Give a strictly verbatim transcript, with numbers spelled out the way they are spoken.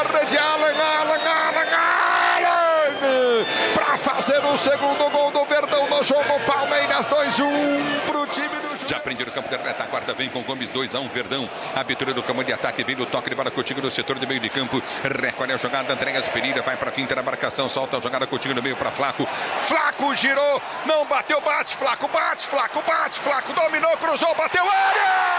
rede, Alan, Alan, Alan, Alan, para fazer o segundo gol do Verdão no jogo. Palmeiras dois a um pro time do... Já prendeu no campo da retaguarda, vem com Gomes dois a um, Verdão. Abertura do campo de ataque, vem do toque de bola Coutinho no setor de meio de campo. Recolhe a jogada, entrega as Pereira, vai para finta da marcação, solta a jogada Coutinho no meio para Flaco. Flaco girou, não bateu, bate, Flaco, bate, Flaco, bate, Flaco, dominou, cruzou, bateu, área!